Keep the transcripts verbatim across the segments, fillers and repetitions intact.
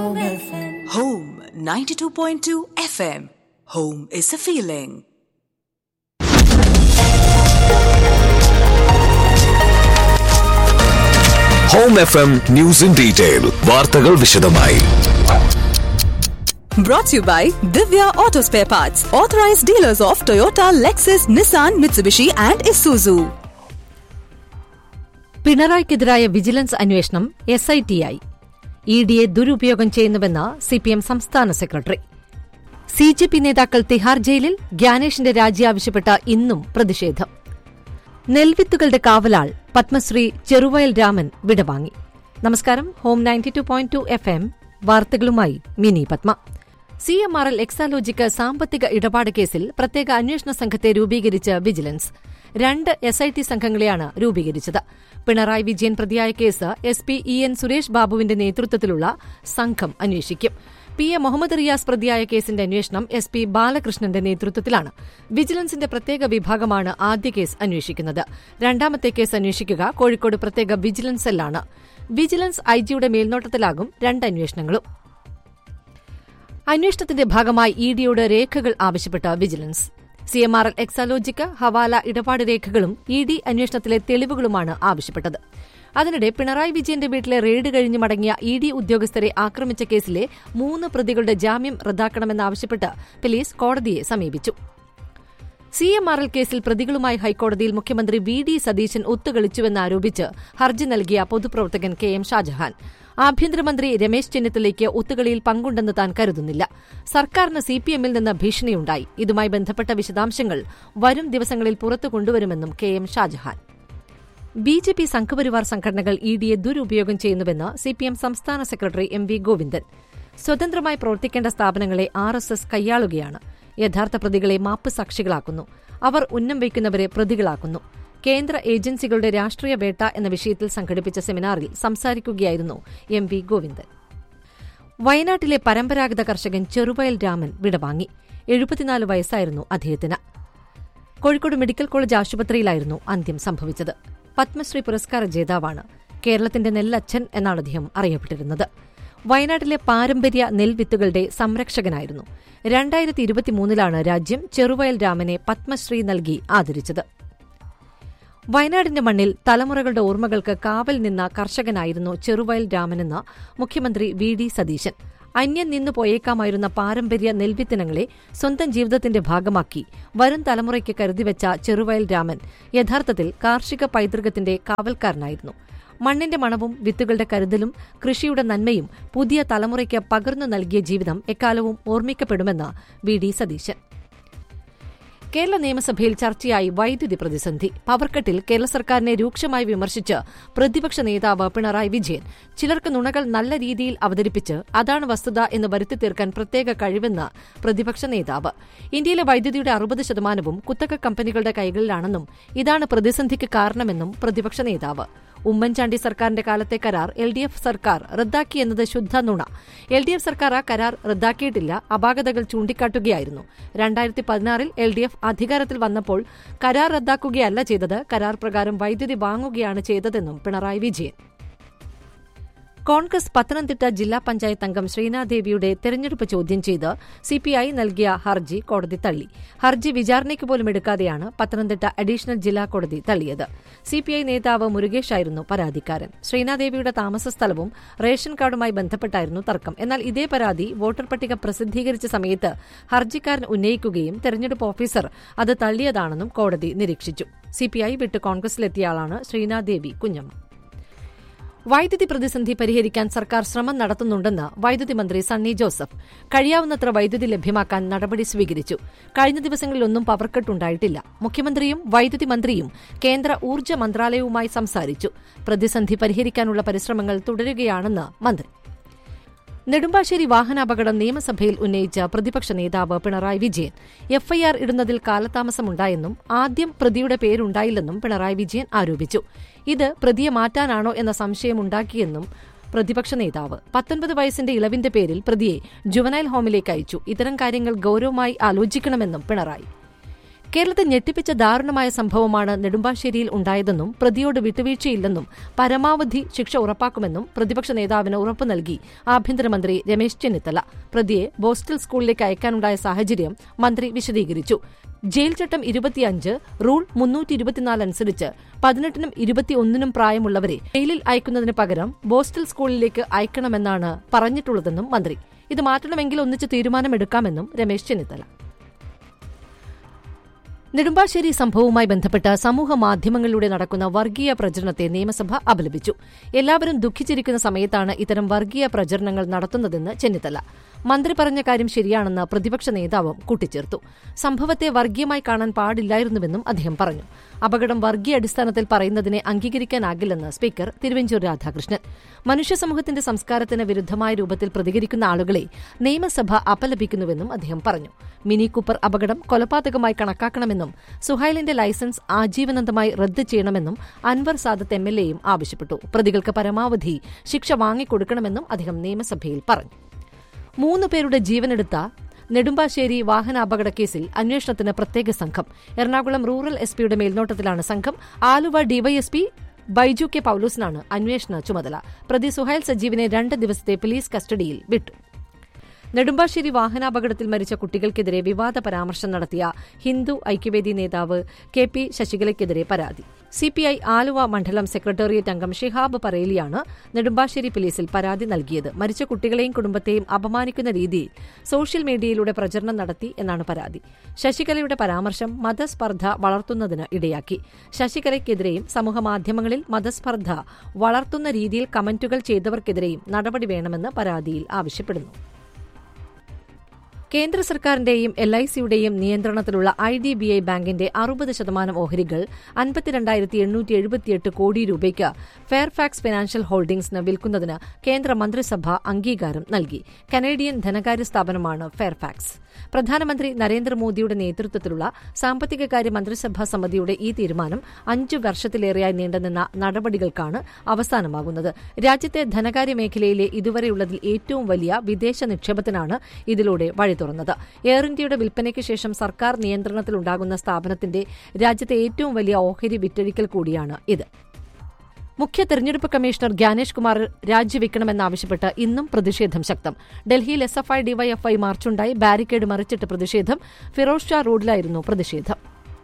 Home ninety-two point two F M. Home is a feeling. Home F M News in Detail. വാർത്തകൾ വിശദമായി. Brought to you by Divya Auto Spare Parts, authorized dealers of Toyota, Lexus, Nissan, Mitsubishi and Isuzu. പിണറായിക്കെതിരായ vigilance അന്വേഷണം S I T ആയി. E ഡിയെ ദുരുപയോഗം ചെയ്യുന്നുവെന്ന് CPM സംസ്ഥാന secretary. C J P നേതാക്കൾ തിഹാർ ജയിലിൽ, ഗ്യാനേഷിന്റെ രാജി ആവശ്യപ്പെട്ട ഇന്നും പ്രതിഷേധം. നെൽവിത്തുകളുടെ കാവലാൾ പത്മശ്രീ ചെറുവയൽ രാമൻ വിടവാങ്ങി. നമസ്കാരം. Home ninety two point two F M വാർത്തകളുമായി mini Padma. C M R L Exalogic സാമ്പത്തിക ഇടപാട് കേസിൽ പ്രത്യേക അന്വേഷണ സംഘത്തെ രൂപീകരിച്ച് വിജിലൻസ്. രണ്ട് എസ് ഐ ടി സംഘങ്ങളെയാണ് രൂപീകരിച്ചത്. പിണറായി വിജയൻ പ്രതിയായ case S P E N Suresh ബാബുവിന്റെ നേതൃത്വത്തിലുള്ള സംഘം അന്വേഷിക്കും. പി എ മുഹമ്മദ് റിയാസ് പ്രതിയായ കേസിന്റെ അന്വേഷണം എസ് പി ബാലകൃഷ്ണന്റെ നേതൃത്വത്തിലാണ്. വിജിലൻസിന്റെ പ്രത്യേക വിഭാഗമാണ് ആദ്യ കേസ് അന്വേഷിക്കുന്നത്. രണ്ടാമത്തെ കേസ് അന്വേഷിക്കുക കോഴിക്കോട് പ്രത്യേക വിജിലൻസ് സെല്ലാണ്. വിജിലൻസ് ഐ ജിയുടെ മേൽനോട്ടത്തിലാകും രണ്ട് അന്വേഷണങ്ങളും. അന്വേഷണത്തിന്റെ ഭാഗമായി ഇ ഡിയോട് രേഖകൾ ആവശ്യപ്പെട്ട vigilance. C M R L Exalogic ഹവാല ഇടപാട് രേഖകളും ഇ ഡി അന്വേഷണത്തിലെ തെളിവുകളുമാണ് ആവശ്യപ്പെട്ടത്. അതിനിടെ പിണറായി വിജയന്റെ വീട്ടിലെ റെയ്ഡ് കഴിഞ്ഞ് മടങ്ങിയ ഇ ഡി ഉദ്യോഗസ്ഥരെ ആക്രമിച്ച കേസിലെ മൂന്ന് പ്രതികളുടെ ജാമ്യം റദ്ദാക്കണമെന്നാവശ്യപ്പെട്ട് പോലീസ് കോടതിയെ സമീപിച്ചു. സി എം ആർ എൽ കേസിൽ പ്രതികളുമായി ഹൈക്കോടതിയിൽ മുഖ്യമന്ത്രി വി ഡി സതീശൻ ഒത്തുകളിച്ചുവെന്നാരോപിച്ച് ഹർജി നൽകിയ പൊതുപ്രവർത്തകൻ കെ എം ഷാജഹാൻ ആഭ്യന്തരമന്ത്രി രമേശ് ചെന്നിത്തലയ്ക്ക് ഒത്തുകളിയിൽ പങ്കുണ്ടെന്ന് താൻ കരുതുന്നില്ല. സർക്കാരിന് സിപിഎമ്മിൽ നിന്ന് ഭീഷണിയുണ്ടായി. ഇതുമായി ബന്ധപ്പെട്ട വിശദാംശങ്ങൾ വരും ദിവസങ്ങളിൽ പുറത്തു കൊണ്ടുവരുമെന്നും K M Shah Jahan. B J P Sangh Parivar സംഘടനകൾ ഇ ഡിയെ ദുരുപയോഗം ചെയ്യുന്നുവെന്ന് സിപിഎം സംസ്ഥാന സെക്രട്ടറി എം വി ഗോവിന്ദൻ. സ്വതന്ത്രമായി പ്രവർത്തിക്കേണ്ട സ്ഥാപനങ്ങളെ ആർ എസ് എസ് കൈയാളുകയാണ്. യഥാർത്ഥ പ്രതികളെ മാപ്പ് സാക്ഷികളാക്കുന്നു. അവർ ഉന്നം വയ്ക്കുന്നവരെ പ്രതികളാക്കുന്നു. കേന്ദ്ര ഏജൻസികളുടെ രാഷ്ട്രീയ വേട്ട എന്ന വിഷയത്തിൽ സംഘടിപ്പിച്ച സെമിനാറിൽ സംസാരിക്കുകയായിരുന്നു എം വി ഗോവിന്ദൻ. വയനാട്ടിലെ പരമ്പരാഗത കർഷകൻ ചെറുവയൽ രാമൻ വിടവാങ്ങി. എഴുപത്തിനാല് വയസ്സായിരുന്നു അദ്ദേഹത്തിന്. കോഴിക്കോട് മെഡിക്കൽ കോളേജ് ആശുപത്രിയിലായിരുന്നു അന്ത്യം സംഭവിച്ചത്. പത്മശ്രീ പുരസ്കാര ജേതാവാണ്. കേരളത്തിന്റെ നെല്ലച്ഛൻ എന്നാണ് അദ്ദേഹം അറിയപ്പെട്ടിരുന്നത്. വയനാട്ടിലെ പാരമ്പര്യ നെൽവിത്തുകളുടെ സംരക്ഷകനായിരുന്നു. രണ്ടായിരത്തി ഇരുപത്തിമൂന്നിലാണ് രാജ്യം ചെറുവയൽ രാമനെ പത്മശ്രീ നൽകി ആദരിച്ചത്. വയനാടിന്റെ മണ്ണിൽ തലമുറകളുടെ ഓർമ്മകൾക്ക് കാവൽ നിന്ന കർഷകനായിരുന്നു ചെറുവയൽ രാമനെന്ന് മുഖ്യമന്ത്രി വി ഡി സതീശൻ. അന്യം നിന്നു പോയേക്കാമായിരുന്ന പാരമ്പര്യ നെൽവിത്തിനങ്ങളെ സ്വന്തം ജീവിതത്തിന്റെ ഭാഗമാക്കി വരും തലമുറയ്ക്ക് കരുതിവെച്ച ചെറുവയൽ രാമൻ യഥാർത്ഥത്തിൽ കാർഷിക പൈതൃകത്തിന്റെ കാവൽക്കാരനായിരുന്നു. മണ്ണിന്റെ മണവും വിത്തുകളുടെ കരുതലും കൃഷിയുടെ നന്മയും പുതിയ തലമുറയ്ക്ക് പകർന്നു നൽകിയ ജീവിതം എക്കാലവും ഓർമ്മിക്കപ്പെടുമെന്ന് വി ഡി സതീശൻ. കേരള നിയമസഭയിൽ ചർച്ചയായി വൈദ്യുതി പ്രതിസന്ധി. പവർക്കട്ടിൽ കേരള സർക്കാരിനെ രൂക്ഷമായി വിമർശിച്ച് പ്രതിപക്ഷ നേതാവ് പിണറായി വിജയൻ ചിലർക്ക് നുണകൾ നല്ല രീതിയിൽ അവതരിപ്പിച്ച് അതാണ് വസ്തുത എന്ന് വരുത്തി തീർക്കാൻ പ്രത്യേക കഴിവെന്ന് പ്രതിപക്ഷ നേതാവ്. ഇന്ത്യയിലെ വൈദ്യുതിയുടെ അറുപത് ശതമാനവും കുത്തക കമ്പനികളുടെ കൈകളിലാണെന്നും ഇതാണ് പ്രതിസന്ധിക്ക് കാരണമെന്നും പ്രതിപക്ഷ നേതാവ്. ഉമ്മൻചാണ്ടി സർക്കാരിന്റെ കാലത്തെ കരാർ എൽ ഡി എഫ് സർക്കാർ റദ്ദാക്കിയെന്നത് ശുദ്ധ നുണ. എൽ ഡി എഫ് സർക്കാർ ആ കരാർ റദ്ദാക്കിയിട്ടില്ല. അപാകതകൾ ചൂണ്ടിക്കാട്ടുകയായിരുന്നു. രണ്ടായിരത്തി പതിനാറിൽ എൽ ഡി എഫ് അധികാരത്തിൽ വന്നപ്പോൾ കരാർ റദ്ദാക്കുകയല്ല ചെയ്തത്, കരാർ പ്രകാരം വൈദ്യുതി വാങ്ങുകയാണ് ചെയ്തതെന്നും പിണറായി വിജയൻ. കോൺഗ്രസ് പത്തനംതിട്ട ജില്ലാ പഞ്ചായത്ത് അംഗം ശ്രീനാദേവിയുടെ തെരഞ്ഞെടുപ്പ് ചോദ്യം ചെയ്ത് സിപിഐ നൽകിയ ഹർജി കോടതി തള്ളി. ഹർജി വിചാരണയ്ക്ക് പോലും എടുക്കാതെയാണ് പത്തനംതിട്ട അഡീഷണൽ ജില്ലാ കോടതി തള്ളിയത്. സിപിഐ നേതാവ് മുരുകേഷായിരുന്നു പരാതിക്കാരൻ. ശ്രീനാദേവിയുടെ താമസ സ്ഥലവും റേഷൻ കാർഡുമായി ബന്ധപ്പെട്ടായിരുന്നു തർക്കം. എന്നാൽ ഇതേ പരാതി വോട്ടർ പട്ടിക പ്രസിദ്ധീകരിച്ച സമയത്ത് ഹർജിക്കാരൻ ഉന്നയിക്കുകയും തെരഞ്ഞെടുപ്പ് ഓഫീസർ അത് തള്ളിയതാണെന്നും കോടതി നിരീക്ഷിച്ചു. സിപിഐ വിട്ട് കോൺഗ്രസിലെത്തിയയാളാണ് ശ്രീനാദേവി കുഞ്ഞമ്മ. വൈദ്യുതി പ്രതിസന്ധി പരിഹരിക്കാൻ സർക്കാർ ശ്രമം നടത്തുന്നുണ്ടെന്ന് വൈദ്യുതി മന്ത്രി സണ്ണി ജോസഫ്. കഴിയാവുന്നത്ര വൈദ്യുതി ലഭ്യമാക്കാൻ നടപടി സ്വീകരിച്ചു. കഴിഞ്ഞ ദിവസങ്ങളിലൊന്നും പവർക്കട്ടുണ്ടായിട്ടില്ല. മുഖ്യമന്ത്രിയും വൈദ്യുതി മന്ത്രിയും കേന്ദ്ര ഊർജ്ജ മന്ത്രാലയവുമായി സംസാരിച്ചു. പ്രതിസന്ധി പരിഹരിക്കാനുള്ള പരിശ്രമങ്ങൾ തുടരുകയാണെന്ന് മന്ത്രി. നെടുമ്പാശ്ശേരി വാഹനാപകടം നിയമസഭയിൽ ഉന്നയിച്ച പ്രതിപക്ഷ നേതാവ് പിണറായി വിജയൻ എഫ്ഐആർ ഇടുന്നതിൽ കാലതാമസമുണ്ടായെന്നും ആദ്യം പ്രതിയുടെ പേരുണ്ടായില്ലെന്നും പിണറായി വിജയൻ ആരോപിച്ചു. ഇത് പ്രതിയെ മാറ്റാനാണോ എന്ന സംശയമുണ്ടാക്കിയെന്നും പ്രതിപക്ഷ നേതാവ്. പത്തൊൻപത് വയസ്സിന്റെ ഇളവിന്റെ പേരിൽ പ്രതിയെ ജുവനൈൽ ഹോമിലേക്ക് അയച്ചു. ഇത്തരം കാര്യങ്ങൾ ഗൌരവമായി ആലോചിക്കണമെന്നും പിണറായി. കേരളത്തെ ഞെട്ടിപ്പിച്ച ദാരുണമായ സംഭവമാണ് നെടുമ്പാശ്ശേരിയിൽ ഉണ്ടായതെന്നും പ്രതിയോട് വിട്ടുവീഴ്ചയില്ലെന്നും പരമാവധി ശിക്ഷ ഉറപ്പാക്കുമെന്നും പ്രതിപക്ഷ നേതാവിന് ഉറപ്പു നൽകി ആഭ്യന്തരമന്ത്രി രമേശ് ചെന്നിത്തല. പ്രതിയെ ബോസ്റ്റൽ സ്കൂളിലേക്ക് അയക്കാനുണ്ടായ സാഹചര്യം മന്ത്രി വിശദീകരിച്ചു. ജയിൽ ചട്ടം ഇരുപത്തിയഞ്ച് റൂൾ മുന്നൂറ്റി ഇരുപത്തിനാല് അനുസരിച്ച് പതിനെട്ടിനും ഇരുപത്തിയൊന്നിനും പ്രായമുള്ളവരെ ജയിലിൽ അയക്കുന്നതിന് പകരം ബോസ്റ്റൽ സ്കൂളിലേക്ക് അയക്കണമെന്നാണ് പറഞ്ഞിട്ടുള്ളതെന്നും മന്ത്രി. ഇത് മാറ്റണമെങ്കിൽ ഒന്നിച്ച് തീരുമാനമെടുക്കാമെന്നും രമേശ് ചെന്നിത്തല. നെടുമ്പാശ്ശേരി സംഭവവുമായി ബന്ധപ്പെട്ട് സമൂഹ മാധ്യമങ്ങളിലൂടെ നടക്കുന്ന വർഗീയ പ്രചരണത്തെ നിയമസഭ അപലപിച്ചു. എല്ലാവരും ദുഃഖിച്ചിരിക്കുന്ന സമയത്താണ് ഇത്തരം വർഗീയ പ്രചരണങ്ങൾ നടത്തുന്നതെന്ന് ചെന്നിത്തല. മന്ത്രി പറഞ്ഞ കാര്യം ശരിയാണെന്ന് പ്രതിപക്ഷ നേതാവും കൂട്ടിച്ചേർത്തു. സംഭവത്തെ വർഗീയമായി കാണാൻ പാടില്ലായിരുന്നുവെന്നും അദ്ദേഹം പറഞ്ഞു. അപകടം വർഗീയ അടിസ്ഥാനത്തിൽ പറയുന്നതിനെ അംഗീകരിക്കാനാകില്ലെന്ന് സ്പീക്കർ തിരുവഞ്ചൂർ രാധാകൃഷ്ണൻ. മനുഷ്യ സമൂഹത്തിന്റെ സംസ്കാരത്തിന് വിരുദ്ധമായ രൂപത്തിൽ പ്രതികരിക്കുന്ന ആളുകളെ നിയമസഭ അപലപിക്കുന്നുവെന്നും അദ്ദേഹം പറഞ്ഞു. മിനി കൂപ്പർ അപകടം കൊലപാതകമായി കണക്കാക്കണമെന്നും സുഹൈലിന്റെ ലൈസൻസ് ആജീവനാന്തമായി റദ്ദ് ചെയ്യണമെന്നും അൻവർ സാദത്ത് എം എൽ എയും ആവശ്യപ്പെട്ടു. പ്രതികൾക്ക് പരമാവധി ശിക്ഷ വാങ്ങിക്കൊടുക്കണമെന്നും അദ്ദേഹം നിയമസഭയിൽ പറഞ്ഞു. മൂന്ന് പേരുടെ ജീവനെടുത്ത നെടുമ്പാശ്ശേരി വാഹനാപകടക്കേസിൽ അന്വേഷണത്തിന് പ്രത്യേക സംഘം. എറണാകുളം റൂറൽ എസ് പിയുടെ മേൽനോട്ടത്തിലാണ് സംഘം. ആലുവ ഡിവൈഎസ്പി ബൈജു കെ പൌലോസിനാണ് അന്വേഷണ ചുമതല. പ്രതി സുഹൈൽ സജീവിനെ രണ്ട് ദിവസത്തെ പോലീസ് കസ്റ്റഡിയിൽ വിട്ടു. നെടുമ്പാശ്ശേരി വാഹനാപകടത്തിൽ മരിച്ച കുട്ടികൾക്കെതിരെ വിവാദ പരാമർശം നടത്തിയ ഹിന്ദു ഐക്യവേദി നേതാവ് കെ പി ശശികലയ്ക്കെതിരെ പരാതി. സിപിഐ ആലുവ മണ്ഡലം സെക്രട്ടേറിയറ്റ് അംഗം ഷിഹാബ് പറേലിയാണ് നെടുമ്പാശ്ശേരി പോലീസിൽ പരാതി നൽകിയത്. മരിച്ച കുട്ടികളെയും കുടുംബത്തെയും അപമാനിക്കുന്ന രീതിയിൽ സോഷ്യൽ മീഡിയയിലൂടെ പ്രചരണം നടത്തി എന്നാണ് പരാതി. ശശികലയുടെ പരാമർശം മതസ്പർദ്ധ വളർത്തുന്നതിന് ഇടയാക്കി. ശശികലയ്ക്കെതിരെയും സമൂഹമാധ്യമങ്ങളിൽ മതസ്പർദ്ധ വളർത്തുന്ന രീതിയിൽ കമന്റുകൾ ചെയ്തവർക്കെതിരെയും നടപടി വേണമെന്ന് പരാതിയിൽ ആവശ്യപ്പെടുന്നു. കേന്ദ്ര സർക്കാരിന്റെയും എൽ ഐ സിയുടെയും നിയന്ത്രണത്തിലുള്ള ഐ ഡി ബി ഐ ബാങ്കിന്റെ അറുപത് ശതമാനം ഓഹരികൾ അൻപത്തിരണ്ടായിരത്തി എണ്ണൂറ്റി എഴുപത്തിയെട്ട് കോടി രൂപയ്ക്ക് ഫെയർഫാക്സ് ഫിനാൻഷ്യൽ ഹോൾഡിംഗ്സിന് വിൽക്കുന്നതിന് കേന്ദ്ര മന്ത്രിസഭ അംഗീകാരം നൽകി. കനേഡിയൻ ധനകാര്യ സ്ഥാപനമാണ് ഫെയർഫാക്സ്. പ്രധാനമന്ത്രി നരേന്ദ്രമോദിയുടെ നേതൃത്വത്തിലുള്ള സാമ്പത്തികകാര്യ മന്ത്രിസഭാ സമിതിയുടെ ഈ തീരുമാനം അഞ്ചു വർഷത്തിലേറെയായി നീണ്ടുനിന്ന നടപടികൾക്കാണ് അവസാനമാകുന്നത്. രാജ്യത്തെ ധനകാര്യ മേഖലയിലെ ഇതുവരെയുള്ളതിൽ ഏറ്റവും വലിയ വിദേശ നിക്ഷേപത്തിനാണ് ഇതിലൂടെ വഴി തുറന്നത്. എയർ ഇന്ത്യയുടെ വിൽപ്പനയ്ക്ക് ശേഷം സർക്കാർ നിയന്ത്രണത്തിലുണ്ടാകുന്ന സ്ഥാപനത്തിന്റെ രാജ്യത്തെ ഏറ്റവും വലിയ ഓഹരി വിറ്റഴിക്കൽ കൂടിയാണ് ഇത്. മുഖ്യ തെരഞ്ഞെടുപ്പ് കമ്മീഷണർ ഗ്യാനേഷ് കുമാർ രാജിവെക്കണമെന്നാവശ്യപ്പെട്ട് ഇന്നും പ്രതിഷേധം ശക്തം. ഡൽഹിയിൽ S F I DYFI മാർച്ചുണ്ടായി. Barricade മറിച്ചിട്ട് പ്രതിഷേധം. ഫിറോസ് ഷാ റോഡിലായിരുന്നു പ്രതിഷേധം.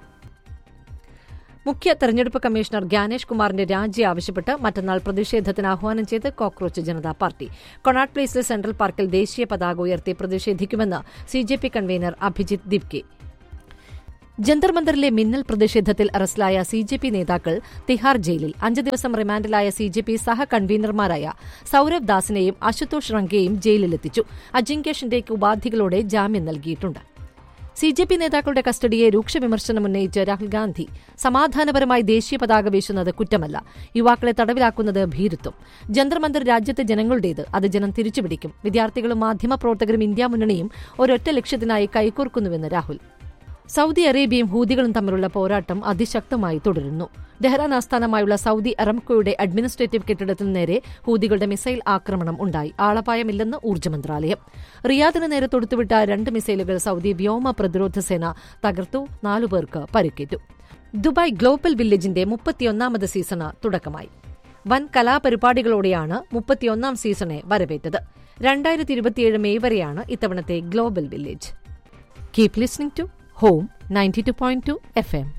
മുഖ്യ തെരഞ്ഞെടുപ്പ് കമ്മീഷണർ ഗ്യാനേഷ് കുമാറിന്റെ രാജി ആവശ്യപ്പെട്ട് മറ്റന്നാൾ പ്രതിഷേധത്തിന് ആഹ്വാനം ചെയ്ത് cockroach Janata party. Connaught പ്ലേസിലെ central പാർക്കിൽ ദേശീയ പതാക ഉയർത്തി പ്രതിഷേധിക്കുമെന്ന് C J P convener Abhijith ദിബ്കെ. Jantar മന്ദറിലെ മിന്നൽ പ്രതിഷേധത്തിൽ അറസ്റ്റിലായ സി ജെ പി നേതാക്കൾ തിഹാർ ജയിലിൽ. അഞ്ച് ദിവസം റിമാൻഡിലായ സി ജെ പി സഹ കൺവീനർമാരായ സൌരവ് ദാസിനെയും അശുതോഷ് റംഗയെയും ജയിലിലെത്തിച്ചു. അജിങ്ക്യ ഷിൻഡെയ്ക്ക് ഉപാധികളോടെ ജാമ്യം നൽകിയിട്ടുണ്ട്. സി ജെ പി നേതാക്കളുടെ കസ്റ്റഡിയെ രൂക്ഷ വിമർശനം ഉന്നയിച്ച് രാഹുൽ ഗാന്ധി. സമാധാനപരമായി ദേശീയ പതാക വീശുന്നത് കുറ്റമല്ല, യുവാക്കളെ തടവിലാക്കുന്നത് ഭീരുത്വം. ജന്തർ മന്ദർ രാജ്യത്തെ ജനങ്ങളുടേത്, അത് ജനം തിരിച്ചുപിടിക്കും. വിദ്യാർത്ഥികളും മാധ്യമപ്രവർത്തകരും ഇന്ത്യ മുന്നണിയും ഒരൊറ്റ ലക്ഷ്യത്തിനായി കൈകോർക്കുന്നുവെന്ന് രാഹുൽ. സൌദി അറേബ്യയും ഹൂതികളും തമ്മിലുള്ള പോരാട്ടം അതിശക്തമായി തുടരുന്നു. ടെഹ്റാൻ ആസ്ഥാനമായുള്ള സൌദി അറംകോയുടെ അഡ്മിനിസ്ട്രേറ്റീവ് കെട്ടിടത്തിന് നേരെ ഹൂതികളുടെ മിസൈൽ ആക്രമണം ഉണ്ടായി. ആളപായമില്ലെന്ന് ഊർജ്ജ മന്ത്രാലയം. റിയാദിന് നേരെ തൊടുത്തുവിട്ട രണ്ട് മിസൈലുകൾ സൌദി വ്യോമ പ്രതിരോധ സേന തകർത്തു. നാലുപേർക്ക് പരിക്കേറ്റു. ദുബായ് ഗ്ലോബൽ വില്ലേജിന്റെ മുപ്പത്തിയൊന്നാമത് സീസണ് തുടക്കമായി. വൻ കലാപരിപാടികളോടെയാണ് മുപ്പത്തിയൊന്നാം സീസണെ വരവേറ്റത്. രണ്ടായിരത്തി ഇരുപത്തിയേഴ് മെയ് വരെയാണ് ഇത്തവണത്തെ global village. Keep listening to Home ninety-two point two F M.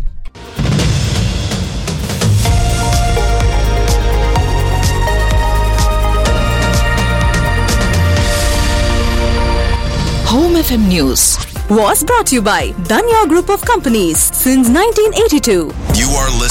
Home F M News was brought to you by Danya Group of Companies since nineteen eighty-two. You are listening